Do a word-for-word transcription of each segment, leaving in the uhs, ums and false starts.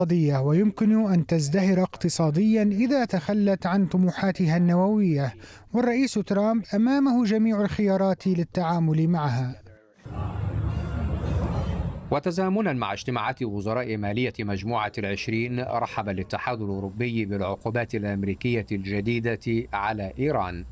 اقتصادية، ويمكن أن تزدهر اقتصاديا إذا تخلت عن طموحاتها النووية، والرئيس ترامب أمامه جميع الخيارات للتعامل معها. وتزامنا مع اجتماعات وزراء مالية مجموعة العشرين، رحب الاتحاد الأوروبي بالعقوبات الأمريكية الجديدة على إيران.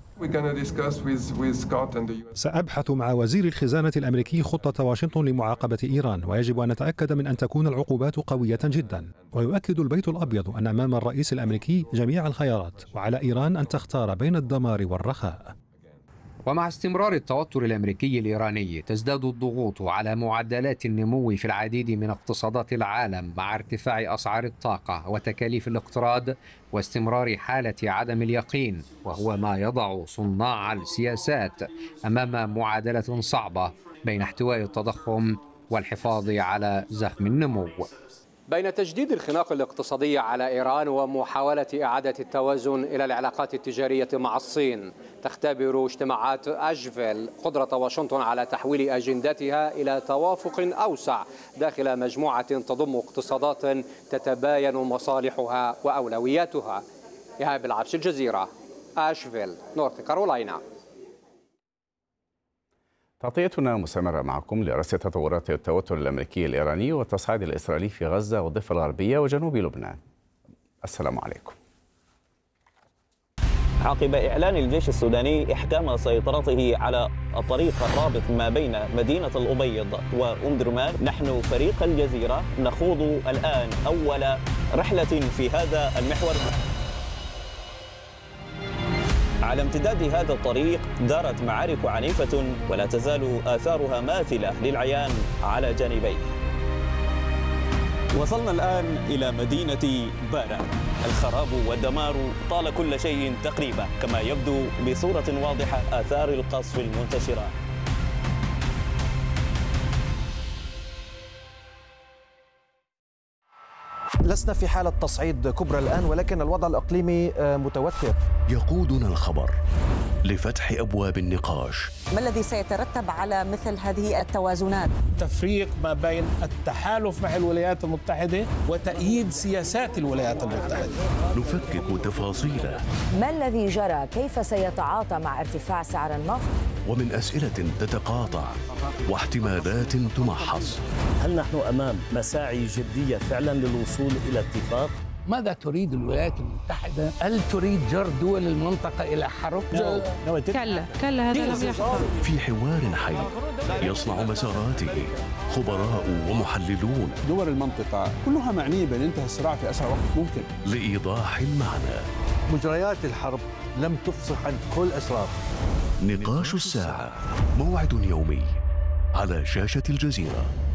سأبحث مع وزير الخزانة الأمريكي خطة واشنطن لمعاقبة إيران، ويجب أن نتأكد من أن تكون العقوبات قوية جدا. ويؤكد البيت الأبيض أن أمام الرئيس الأمريكي جميع الخيارات، وعلى إيران أن تختار بين الدمار والرخاء. ومع استمرار التوتر الأمريكي الإيراني، تزداد الضغوط على معدلات النمو في العديد من اقتصادات العالم، مع ارتفاع أسعار الطاقة وتكاليف الاقتراض واستمرار حالة عدم اليقين، وهو ما يضع صناع السياسات أمام معادلة صعبة بين احتواء التضخم والحفاظ على زخم النمو. بين تجديد الخناق الاقتصادي على إيران ومحاولة إعادة التوازن إلى العلاقات التجارية مع الصين، تختبر اجتماعات أشفيل قدرة واشنطن على تحويل أجندتها إلى توافق أوسع داخل مجموعة تضم اقتصادات تتباين مصالحها وأولوياتها. إيهاب العبش، الجزيرة، أشفيل، نورث كارولاينا. تغطيتنا مستمرة معكم لرصد تطورات التوتر الأمريكي الإيراني والتصعيد الإسرائيلي في غزة والضفة الغربية وجنوب لبنان. السلام عليكم. عقب إعلان الجيش السوداني إحكام سيطرته على الطريق الرابط ما بين مدينة الأبيض وأم درمان، نحن فريق الجزيرة نخوض الآن أول رحلة في هذا المحور. على امتداد هذا الطريق دارت معارك عنيفة ولا تزال آثارها ماثلة للعيان على جانبيه. وصلنا الآن إلى مدينة بارا. الخراب والدمار طال كل شيء تقريبا، كما يبدو بصورة واضحة آثار القصف المنتشرة. لسنا في حالة تصعيد كبرى الآن، ولكن الوضع الإقليمي متوتر. يقودنا الخبر لفتح أبواب النقاش. ما الذي سيترتب على مثل هذه التوازنات؟ تفريق ما بين التحالف مع الولايات المتحدة وتأييد سياسات الولايات المتحدة. نفكك تفاصيله. ما الذي جرى؟ كيف سيتعاطى مع ارتفاع سعر النفط؟ ومن أسئلة تتقاطع واحتمالات تمحص. هل نحن أمام مساعي جدية فعلا للوصول إلى اتفاق؟ ماذا تريد الولايات المتحدة؟ هل تريد جر دول المنطقة إلى حرب؟ كلا كلا هذا لم يحصل. في حوار حي يصنع مساراته خبراء ومحللون. دول المنطقة كلها معنية بأن ينتهي الصراع في أسرع وقت ممكن. لإيضاح المعنى. مجريات الحرب لم تفصح عن كل أسرار. نقاش الساعة، موعد يومي على شاشة الجزيرة.